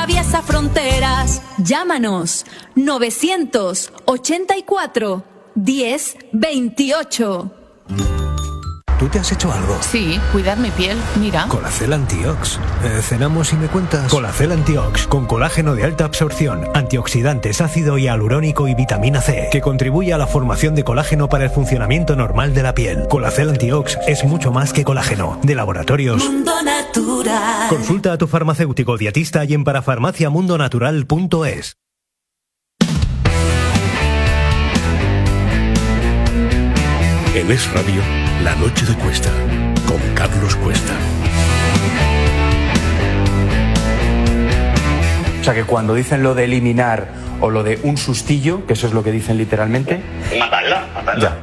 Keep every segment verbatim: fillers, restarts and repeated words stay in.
atraviesa fronteras. Llámanos novecientos ochenta y cuatro diez veintiocho. ¿Tú te has hecho algo? Sí, cuidar mi piel, mira. Colacel Antiox. Eh, ¿Cenamos y me cuentas? Colacel Antiox, con colágeno de alta absorción, antioxidantes, ácido hialurónico y vitamina C, que contribuye a la formación de colágeno para el funcionamiento normal de la piel. Colacel Antiox es mucho más que colágeno. De Laboratorios Mundo Natural. Consulta a tu farmacéutico dietista y en parafarmacia mundo natural punto es. En Es Radio, La Noche de Cuesta, con Carlos Cuesta. O sea que cuando dicen lo de eliminar o lo de un sustillo, que eso es lo que dicen literalmente... Matarla, matarla. Ya.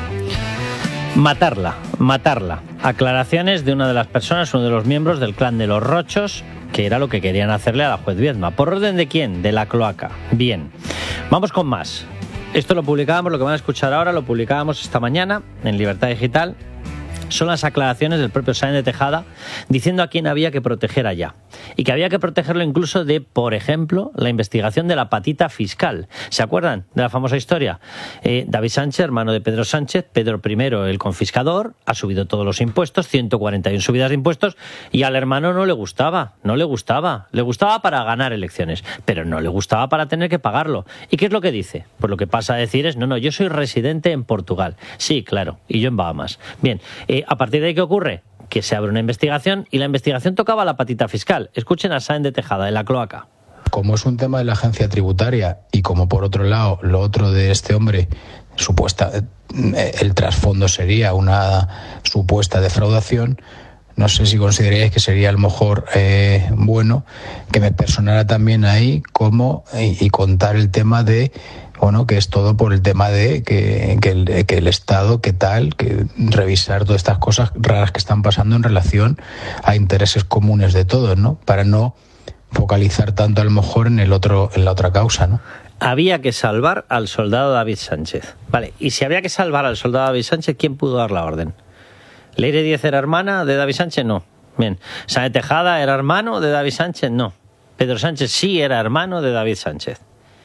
Matarla, matarla. Aclaraciones de una de las personas, uno de los miembros del clan de los Rochos, que era lo que querían hacerle a la juez Viedma. ¿Por orden de quién? De la cloaca. Bien. Vamos con más. Esto lo publicábamos, lo que van a escuchar ahora, lo publicábamos esta mañana en Libertad Digital. Son las aclaraciones del propio Sáenz de Tejada diciendo a quién había que proteger allá. Y que había que protegerlo incluso de, por ejemplo, la investigación de la patita fiscal. ¿Se acuerdan de la famosa historia? Eh, David Sánchez, hermano de Pedro Sánchez, Pedro primero, el confiscador, ha subido todos los impuestos, ciento cuarenta y uno subidas de impuestos, y al hermano no le gustaba, no le gustaba. Le gustaba para ganar elecciones, pero no le gustaba para tener que pagarlo. ¿Y qué es lo que dice? Pues lo que pasa a decir es, no, no, yo soy residente en Portugal. Sí, claro, y yo en Bahamas. Bien, eh, a partir de ahí, ¿qué ocurre? Que se abre una investigación y la investigación tocaba la patita fiscal. Escuchen a Sáenz de Tejada, de la cloaca. Como es un tema de la agencia tributaria y como por otro lado lo otro de este hombre, supuesta, el trasfondo sería una supuesta defraudación, no sé si consideraríais que sería a lo mejor eh, bueno que me personara también ahí como y, y contar el tema de, bueno, que es todo por el tema de que, que, el, que el Estado, que tal, que revisar todas estas cosas raras que están pasando en relación a intereses comunes de todos, ¿no? Para no focalizar tanto a lo mejor en el otro, en la otra causa, ¿no? Había que salvar al soldado David Sánchez. Vale, y si había que salvar al soldado David Sánchez, ¿quién pudo dar la orden? ¿Leire Díez era hermana de David Sánchez? No. Bien. ¿Sáenz de Tejada era hermano de David Sánchez? No. Pedro Sánchez sí era hermano de David Sánchez.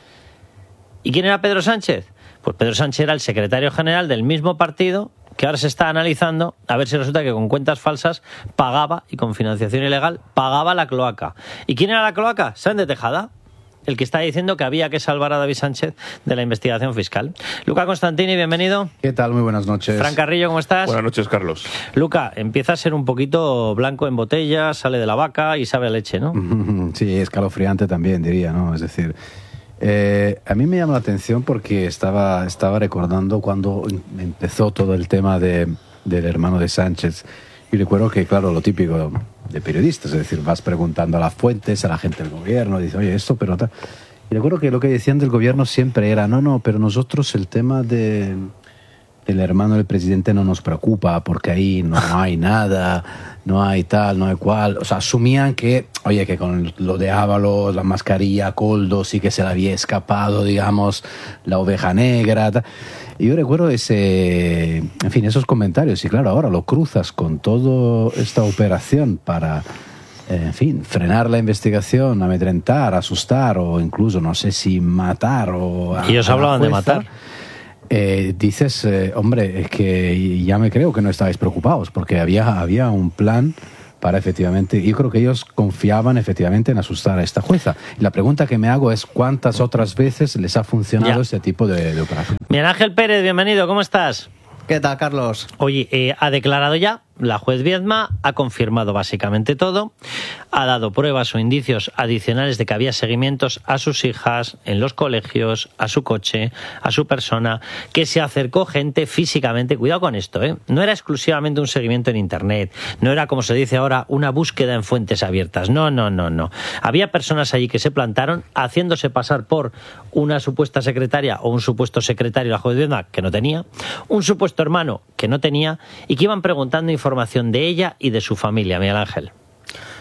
¿Y quién era Pedro Sánchez? Pues Pedro Sánchez era el secretario general del mismo partido que ahora se está analizando a ver si resulta que con cuentas falsas pagaba, y con financiación ilegal, pagaba la cloaca. ¿Y quién era la cloaca? Sáenz de Tejada, el que está diciendo que había que salvar a David Sánchez de la investigación fiscal. Luca Constantini, bienvenido. ¿Qué tal? Muy buenas noches. Fran Carrillo, ¿cómo estás? Buenas noches, Carlos. Luca, empieza a ser un poquito blanco en botella, sale de la vaca y sabe a leche, ¿no? Sí, escalofriante también, diría, ¿no? Es decir, eh, a mí me llama la atención porque estaba, estaba recordando cuando empezó todo el tema de, del hermano de Sánchez. Y recuerdo que, claro, lo típico de periodistas, es decir, vas preguntando a las fuentes, a la gente del gobierno, dice, oye, esto, pero tal. Y recuerdo que lo que decían del gobierno siempre era, no, no, pero nosotros el tema de, del hermano del presidente no nos preocupa porque ahí no hay nada, no hay tal, no hay cual. O sea, asumían que, oye, que con lo de Ábalos, la mascarilla, Coldo, sí que se le había escapado, digamos, la oveja negra, tal. Y yo recuerdo ese, en fin, esos comentarios. Y claro, ahora lo cruzas con toda esta operación para, en fin, frenar la investigación, amedrentar, asustar o incluso, no sé si matar o... A, Ellos hablaban de matar. Eh, dices, eh, hombre, es que ya me creo que no estabais preocupados porque había, había un plan para efectivamente, yo creo que ellos confiaban efectivamente en asustar a esta jueza. Y la pregunta que me hago es ¿cuántas otras veces les ha funcionado ya. este tipo de, de operación? Miguel Ángel Pérez, bienvenido, ¿cómo estás? ¿Qué tal, Carlos? Oye, eh, ha declarado ya, la juez Viedma ha confirmado básicamente todo, ha dado pruebas o indicios adicionales de que había seguimientos a sus hijas, en los colegios, a su coche, a su persona, que se acercó gente físicamente, cuidado con esto, ¿eh? No era exclusivamente un seguimiento en internet, no era como se dice ahora una búsqueda en fuentes abiertas, no, no, no, no. Había personas allí que se plantaron haciéndose pasar por una supuesta secretaria o un supuesto secretario de la juez Viedma que no tenía, un supuesto hermano que no tenía y que iban preguntando información de ella y de su familia, Miguel Ángel.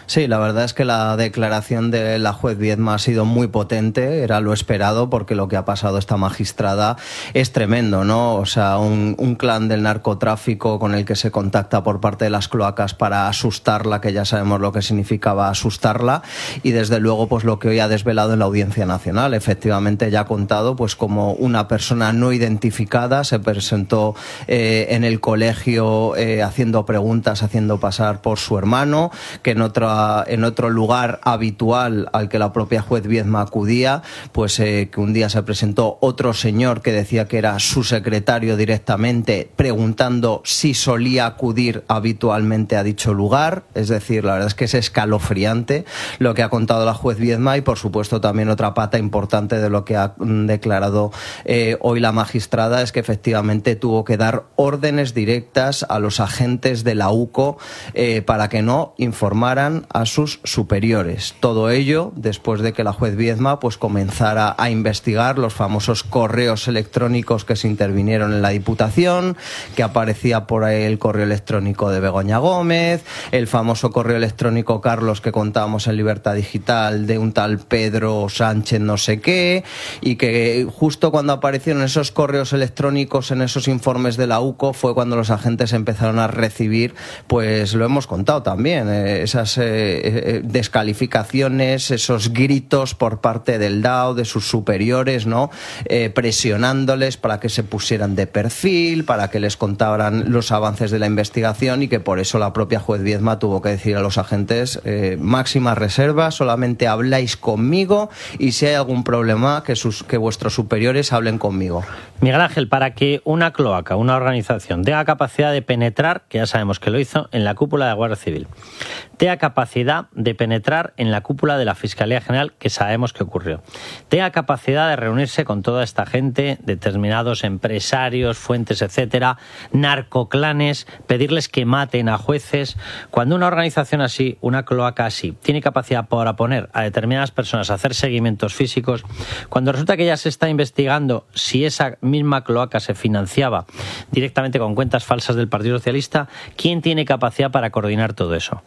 Sí, la verdad es que la declaración de la juez Viedma ha sido muy potente, era lo esperado, porque lo que ha pasado esta magistrada es tremendo, ¿no? O sea, un, un clan del narcotráfico con el que se contacta por parte de las cloacas para asustarla, que ya sabemos lo que significaba asustarla, y desde luego pues lo que hoy ha desvelado en la Audiencia Nacional, efectivamente ya ha contado pues como una persona no identificada se presentó eh, en el colegio eh, haciendo preguntas, haciendo pasar por su hermano, que en otra, en otro lugar habitual al que la propia juez Viedma acudía, pues eh, que un día se presentó otro señor que decía que era su secretario directamente, preguntando si solía acudir habitualmente a dicho lugar. Es decir, la verdad es que es escalofriante lo que ha contado la juez Viedma, y por supuesto también otra pata importante de lo que ha declarado eh, hoy la magistrada es que efectivamente tuvo que dar órdenes directas a los agentes de la U C O eh, para que no informaran a sus superiores. Todo ello después de que la juez Viedma pues comenzara a investigar los famosos correos electrónicos que se intervinieron en la Diputación, que aparecía por ahí el correo electrónico de Begoña Gómez, el famoso correo electrónico, Carlos, que contábamos en Libertad Digital, de un tal Pedro Sánchez no sé qué, y que justo cuando aparecieron esos correos electrónicos en esos informes de la U C O fue cuando los agentes empezaron a recibir, pues lo hemos contado también, eh, esas eh, eh, descalificaciones, esos gritos por parte del D A O, de sus superiores, ¿no? Eh, presionándoles para que se pusieran de perfil, para que les contaran los avances de la investigación, y que por eso la propia juez Viedma tuvo que decir a los agentes eh, máxima reserva, solamente habláis conmigo, y si hay algún problema que, sus, que vuestros superiores hablen conmigo. Miguel Ángel, para que una cloaca, una organización, tenga capacidad de penetrar, que ya sabemos que lo hizo, en la cúpula de la Guardia Civil, tenga capacidad de penetrar en la cúpula de la Fiscalía General, que sabemos que ocurrió, tenga capacidad de reunirse con toda esta gente, determinados empresarios, fuentes, etcétera, narcoclanes, pedirles que maten a jueces. Cuando una organización así, una cloaca así, tiene capacidad para poner a determinadas personas a hacer seguimientos físicos, cuando resulta que ya se está investigando si esa misma cloaca se financiaba directamente con cuentas falsas del Partido Socialista, ¿quién tiene capacidad para coordinar todo eso?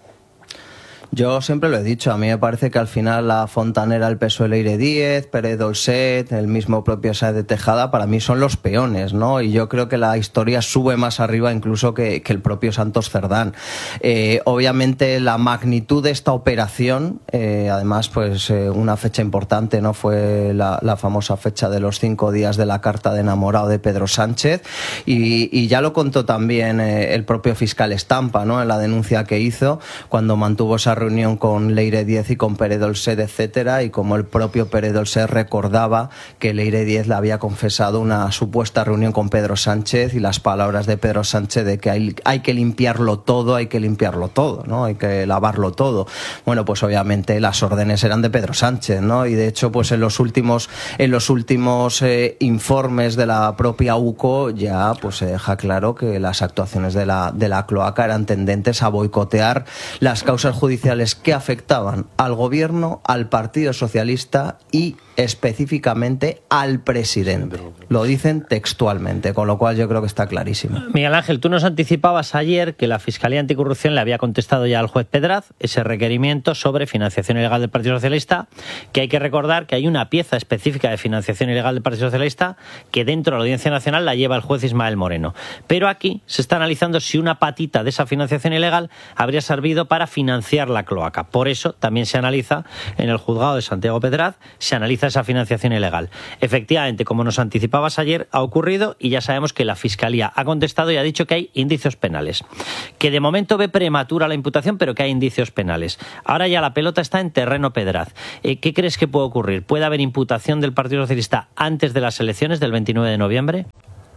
Yo siempre lo he dicho, a mí me parece que al final la fontanera, el P S O E, Leire Díez, Pérez Dolcet, el mismo propio Sáez de Tejada, para mí son los peones, ¿no? Y yo creo que la historia sube más arriba incluso que, que el propio Santos Cerdán. Eh, obviamente la magnitud de esta operación, eh, además pues eh, una fecha importante, ¿no? Fue la, la famosa fecha de los cinco días de la carta de enamorado de Pedro Sánchez, y, y ya lo contó también eh, el propio fiscal Estampa, ¿no? En la denuncia que hizo, cuando mantuvo esa reunión con Leire Díez y con Pérez Dolcet, etcétera, y como el propio Pérez Dolcet recordaba que Leire Díez le había confesado una supuesta reunión con Pedro Sánchez, y las palabras de Pedro Sánchez de que hay, hay que limpiarlo todo, hay que limpiarlo todo, ¿no? Hay que lavarlo todo. Bueno, pues obviamente las órdenes eran de Pedro Sánchez, ¿no? Y de hecho, pues en los últimos, en los últimos eh, informes de la propia U C O ya pues se deja claro que las actuaciones de la, de la cloaca eran tendentes a boicotear las causas judiciales que afectaban al gobierno, al Partido Socialista y específicamente al presidente. Lo dicen textualmente, con lo cual yo creo que está clarísimo. Miguel Ángel, tú nos anticipabas ayer que la Fiscalía Anticorrupción le había contestado ya al juez Pedraz ese requerimiento sobre financiación ilegal del Partido Socialista, que hay que recordar que hay una pieza específica de financiación ilegal del Partido Socialista que dentro de la Audiencia Nacional la lleva el juez Ismael Moreno. Pero aquí se está analizando si una patita de esa financiación ilegal habría servido para financiar la cloaca. Por eso también se analiza en el juzgado de Santiago Pedraz, se analiza esa financiación ilegal. Efectivamente, como nos anticipabas ayer, ha ocurrido, y ya sabemos que la Fiscalía ha contestado y ha dicho que hay indicios penales. Que de momento ve prematura la imputación, pero que hay indicios penales. Ahora ya la pelota está en terreno Pedraz. Eh, ¿Qué crees que puede ocurrir? ¿Puede haber imputación del Partido Socialista antes de las elecciones del veintinueve de noviembre?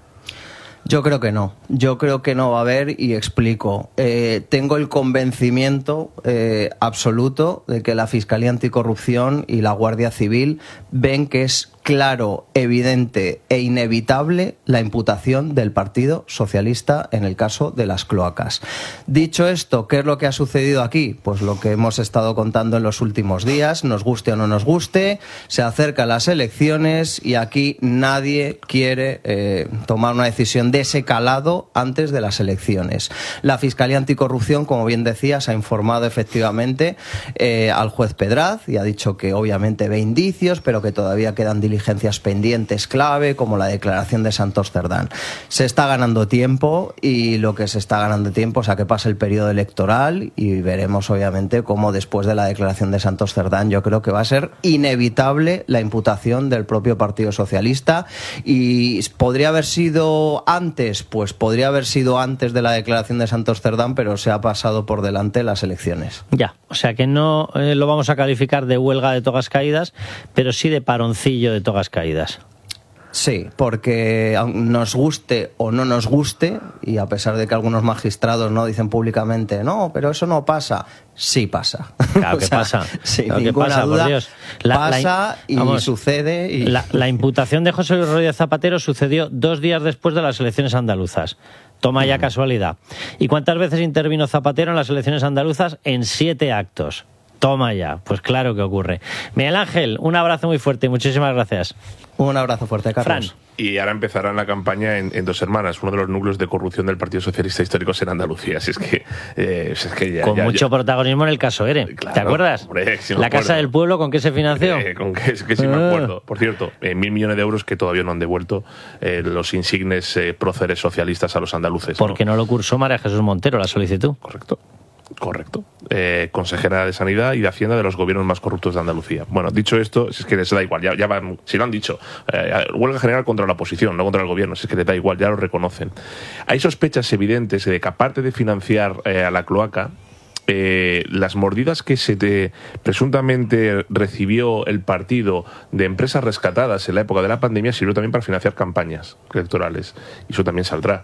Yo creo que no, yo creo que no va a haber, y explico. Eh, tengo el convencimiento eh, absoluto de que la Fiscalía Anticorrupción y la Guardia Civil ven que es claro, evidente e inevitable la imputación del Partido Socialista en el caso de las cloacas. Dicho esto, ¿qué es lo que ha sucedido aquí? Pues lo que hemos estado contando en los últimos días, nos guste o no nos guste, se acercan las elecciones y aquí nadie quiere eh, tomar una decisión de ese calado antes de las elecciones. La Fiscalía Anticorrupción, como bien decías, ha informado efectivamente eh, al juez Pedraz y ha dicho que obviamente ve indicios, pero que todavía quedan diligencias pendientes clave, como la declaración de Santos Cerdán. Se está ganando tiempo y lo que se está ganando tiempo es a que pase el periodo electoral y veremos obviamente cómo después de la declaración de Santos Cerdán yo creo que va a ser inevitable la imputación del propio Partido Socialista. Y podría haber sido antes, pues podría haber sido antes de la declaración de Santos Cerdán, pero se ha pasado por delante las elecciones. Ya, o sea que no eh, lo vamos a calificar de huelga de togas caídas, pero sí de paroncillo de togas caídas. Sí, porque nos guste o no nos guste, y a pesar de que algunos magistrados no dicen públicamente, no, pero eso no pasa, sí pasa. Claro que o sea, pasa. Sin claro ninguna que pasa, duda, por Dios. La, pasa la, y vamos, sucede. Y... La, la imputación de José Luis Rodríguez Zapatero sucedió dos días después de las elecciones andaluzas. Toma ya casualidad. ¿Y cuántas veces intervino Zapatero en las elecciones andaluzas? En siete actos. Toma ya. Pues claro que ocurre. Miguel Ángel, un abrazo muy fuerte y muchísimas gracias. Un abrazo fuerte, Carlos. Fran. Y ahora empezarán la campaña en, en Dos Hermanas, uno de los núcleos de corrupción del Partido Socialista Históricos en Andalucía. Así es que, eh, es que ya, con ya, mucho ya. protagonismo en el caso Ere. Claro, ¿te acuerdas? Hombre, sí me la acuerdo. Casa del Pueblo, ¿con qué se financió? Eh, con que, que sí me acuerdo. Por cierto, eh, mil millones de euros que todavía no han devuelto eh, los insignes eh, próceres socialistas a los andaluces. Porque no, no lo cursó María Jesús Montero la solicitud. Correcto. Correcto. Eh, consejera de Sanidad y de Hacienda de los gobiernos más corruptos de Andalucía. Bueno, dicho esto, si es que les da igual, ya, ya van, si lo han dicho, eh, huelga general contra la oposición, no contra el gobierno, si es que les da igual, ya lo reconocen. Hay sospechas evidentes de que aparte de financiar eh, a la cloaca, Eh, las mordidas que se te presuntamente recibió el partido de empresas rescatadas en la época de la pandemia sirvió también para financiar campañas electorales. Y eso también saldrá.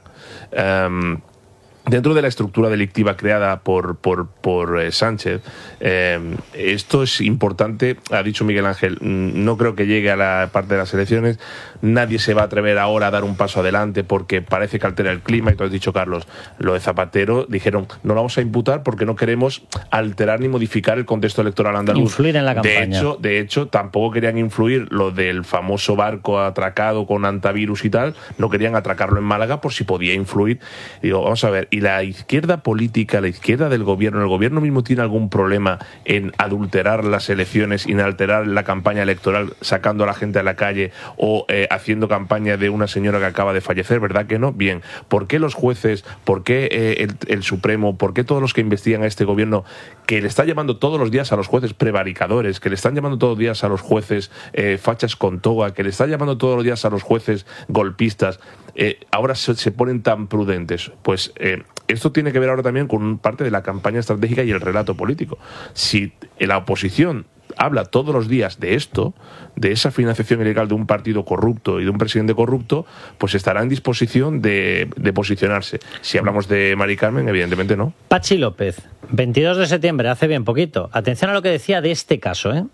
Um, Dentro de la estructura delictiva creada por, por, por eh, Sánchez, eh, esto es importante, ha dicho Miguel Ángel, no creo que llegue a la parte de las elecciones, nadie se va a atrever ahora a dar un paso adelante porque parece que altera el clima, y tú has dicho, Carlos, lo de Zapatero, dijeron, no lo vamos a imputar porque no queremos alterar ni modificar el contexto electoral andaluz. Influir en la campaña. De hecho, de hecho, tampoco querían influir lo del famoso barco atracado con antivirus y tal, no querían atracarlo en Málaga por si podía influir. Y digo, vamos a ver, y la izquierda política, la izquierda del gobierno, el gobierno mismo tiene algún problema en adulterar las elecciones, en alterar la campaña electoral, sacando a la gente a la calle o eh, haciendo campaña de una señora que acaba de fallecer, ¿verdad que no? Bien, ¿por qué los jueces, por qué eh, el, el Supremo, por qué todos los que investigan a este gobierno, que le está llamando todos los días a los jueces prevaricadores, que le están llamando todos los días a los jueces eh, fachas con toga, que le están llamando todos los días a los jueces golpistas, eh, ahora se, se ponen tan prudentes? Pues eh, esto tiene que ver ahora también con parte de la campaña estratégica y el relato político. Si la oposición habla todos los días de esto, de esa financiación ilegal de un partido corrupto y de un presidente corrupto, pues estará en disposición de, de posicionarse. Si hablamos de Mari Carmen, evidentemente no. Pachi López, veintidós de septiembre, hace bien poquito. Atención a lo que decía de este caso, ¿eh?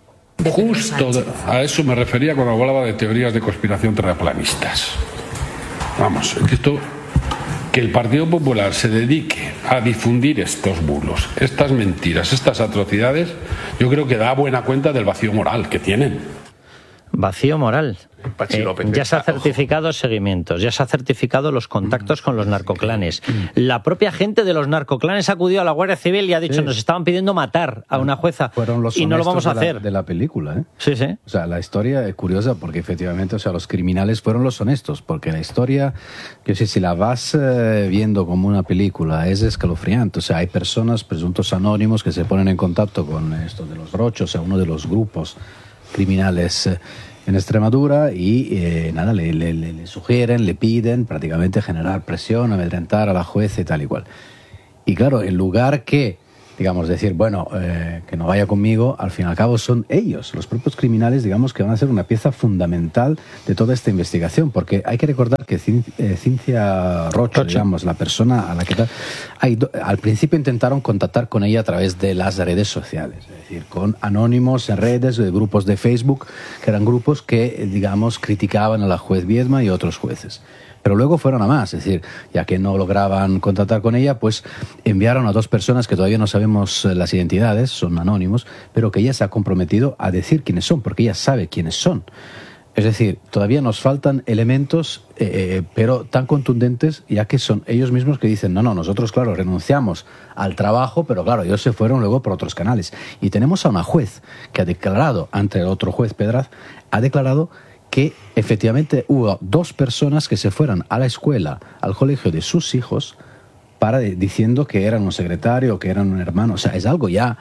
Justo a eso me refería cuando hablaba de teorías de conspiración terraplanistas. Vamos, esto... que el Partido Popular se dedique a difundir estos bulos, estas mentiras, estas atrocidades, yo creo que da buena cuenta del vacío moral que tienen. Vacío moral. Pachi López, Eh, ya se ha certificado seguimientos, ya se ha certificado los contactos con los narcoclanes. La propia gente de los narcoclanes acudió a la Guardia Civil y ha dicho, Sí. nos estaban pidiendo matar a una jueza Fueron los y no lo vamos a honestos de la- hacer. de la película, ¿eh? Sí, sí. O sea, la historia es curiosa porque efectivamente, o sea, los criminales fueron los honestos, porque la historia, yo sé, si la vas eh, viendo como una película, es escalofriante. O sea, hay personas, presuntos anónimos, que se ponen en contacto con estos de los Rochos, o sea, uno de los grupos criminales eh, en Extremadura, y eh, nada, le, le, le, le sugieren, le piden prácticamente generar presión, amedrentar a la jueza y tal y cual. Y claro, en lugar que, digamos, decir, bueno, eh, que no vaya conmigo, al fin y al cabo son ellos, los propios criminales, digamos, que van a ser una pieza fundamental de toda esta investigación, porque hay que recordar que Cin- eh, Cintia Rocho, Rocho. digamos, la persona a la que tal, hay do, al principio intentaron contactar con ella a través de las redes sociales, es decir, con anónimos en redes, de grupos de Facebook, que eran grupos que, digamos, criticaban a la juez Viedma y otros jueces. Pero luego fueron a más, es decir, ya que no lograban contactar con ella, pues enviaron a dos personas que todavía no sabemos las identidades, son anónimos, pero que ella se ha comprometido a decir quiénes son, porque ella sabe quiénes son. Es decir, todavía nos faltan elementos, eh, pero tan contundentes, ya que son ellos mismos que dicen, no, no, nosotros, claro, renunciamos al trabajo, pero claro, ellos se fueron luego por otros canales. Y tenemos a una juez que ha declarado, ante el otro juez Pedraz, ha declarado que efectivamente hubo dos personas que se fueron a la escuela, al colegio de sus hijos, para diciendo que eran un secretario, que eran un hermano. O sea, es algo ya...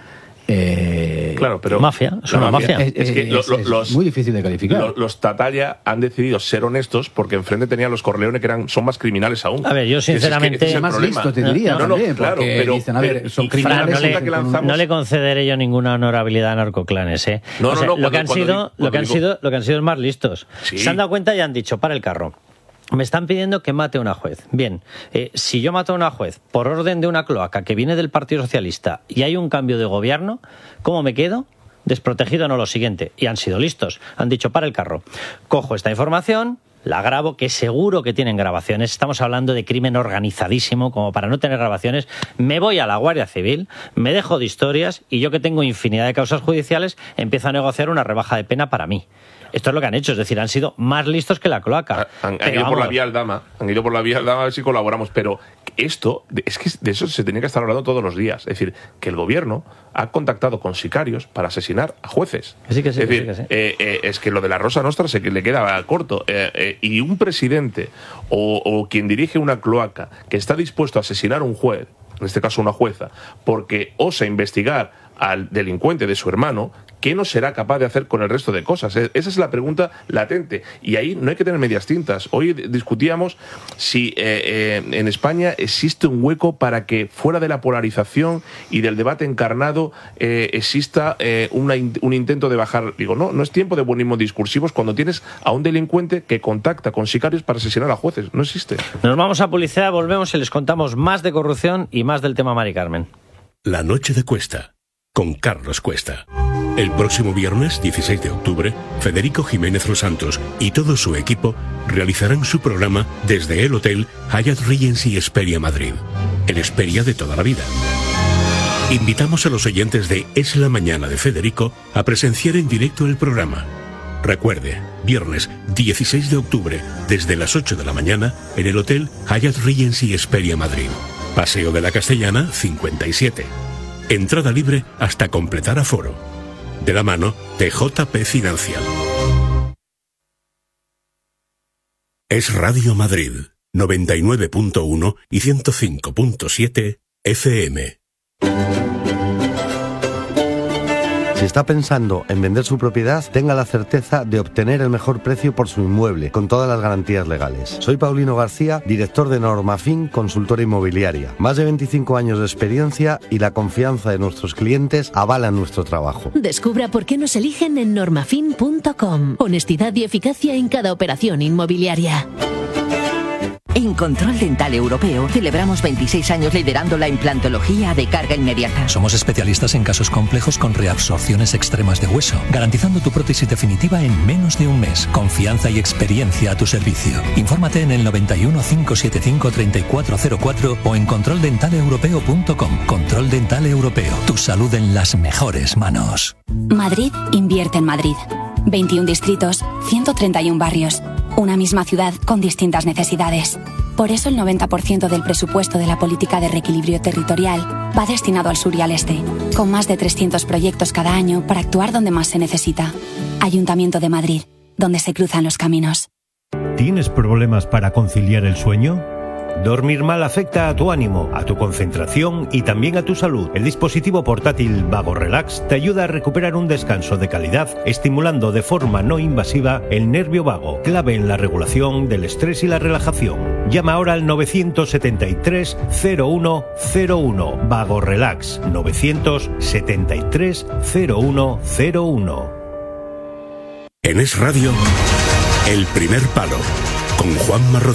Eh, claro, pero mafia, es una mafia. Es, es que es, lo, lo, es los, muy difícil de calificar. Lo, los Tatalla han decidido ser honestos porque enfrente tenían los Corleone que eran son más criminales aún. A ver, yo sinceramente es, es, es más listo, te diría, no, no, también, claro, pero dicen, a ver, son criminales. No le, que lanzamos... no le concederé yo ninguna honorabilidad a narcoclanes, ¿eh? No, o sea, no, no. Lo que han cuando, sido, cuando lo que han digo... sido, lo que han sido es más listos. Sí. Se han dado cuenta y han dicho, para el carro. Me están pidiendo que mate a una juez. Bien, eh, si yo mato a una juez por orden de una cloaca que viene del Partido Socialista y hay un cambio de gobierno, ¿cómo me quedo? Desprotegido, no, lo siguiente. Y han sido listos. Han dicho, para el carro. Cojo esta información, la grabo, que seguro que tienen grabaciones. Estamos hablando de crimen organizadísimo, como para no tener grabaciones. Me voy a la Guardia Civil, me dejo de historias y yo, que tengo infinidad de causas judiciales, empiezo a negociar una rebaja de pena para mí. Esto es lo que han hecho, es decir, han sido más listos que la cloaca. Han, han ido por la vía Aldama, han ido por la vía Aldama a ver si colaboramos, pero esto, es que de eso se tenía que estar hablando todos los días. Es decir, que el gobierno ha contactado con sicarios para asesinar a jueces. Sí, que sí, es decir, que sí, que sí. Eh, eh, es que lo de la Rosa Nostra se le queda corto. Eh, eh, y un presidente o, o quien dirige una cloaca que está dispuesto a asesinar a un juez, en este caso una jueza, porque osa investigar al delincuente de su hermano, ¿qué no será capaz de hacer con el resto de cosas? Esa es la pregunta latente. Y ahí no hay que tener medias tintas. Hoy discutíamos si eh, eh, en España existe un hueco para que fuera de la polarización y del debate encarnado eh, exista eh, una, un intento de bajar. Digo, no, no es tiempo de buenismos discursivos cuando tienes a un delincuente que contacta con sicarios para asesinar a jueces. No existe. Nos vamos a publicidad, volvemos y les contamos más de corrupción y más del tema Mari Carmen. La noche de Cuesta, con Carlos Cuesta. El próximo viernes dieciséis de octubre, Federico Jiménez Los Santos y todo su equipo realizarán su programa desde el Hotel Hyatt Regency Hesperia Madrid, el Hesperia de toda la vida. Invitamos a los oyentes de Es la Mañana de Federico a presenciar en directo el programa. Recuerde, viernes dieciséis de octubre, desde las ocho de la mañana, en el Hotel Hyatt Regency Hesperia Madrid. Paseo de la Castellana, cincuenta y siete. Entrada libre hasta completar aforo. De la mano de J P Financial. Es Radio Madrid, noventa y nueve punto uno y ciento cinco punto siete F M. Si está pensando en vender su propiedad, tenga la certeza de obtener el mejor precio por su inmueble, con todas las garantías legales. Soy Paulino García, director de Normafin, consultora inmobiliaria. Más de veinticinco años de experiencia y la confianza de nuestros clientes avalan nuestro trabajo. Descubra por qué nos eligen en normafin punto com. Honestidad y eficacia en cada operación inmobiliaria. En Control Dental Europeo celebramos veintiséis años liderando la implantología de carga inmediata. Somos especialistas en casos complejos con reabsorciones extremas de hueso, garantizando tu prótesis definitiva en menos de un mes. Confianza y experiencia a tu servicio. Infórmate en el noventa y uno, cinco setenta y cinco, treinta y cuatro cero cuatro o en control dental europeo punto com. Control Dental Europeo. Tu salud en las mejores manos. Madrid invierte en Madrid. veintiún distritos, ciento treinta y uno barrios. Una misma ciudad con distintas necesidades. Por eso el noventa por ciento del presupuesto de la política de reequilibrio territorial va destinado al sur y al este, con más de trescientos proyectos cada año para actuar donde más se necesita. Ayuntamiento de Madrid, donde se cruzan los caminos. ¿Tienes problemas para conciliar el sueño? Dormir mal afecta a tu ánimo, a tu concentración y también a tu salud. El dispositivo portátil Vago Relax te ayuda a recuperar un descanso de calidad, estimulando de forma no invasiva el nervio vago, clave en la regulación del estrés y la relajación. Llama ahora al novecientos setenta y tres, cero uno cero uno. Vago Relax, novecientos setenta y tres, cero uno cero uno. En Es Radio, El Primer Palo, con Juanma Rodríguez.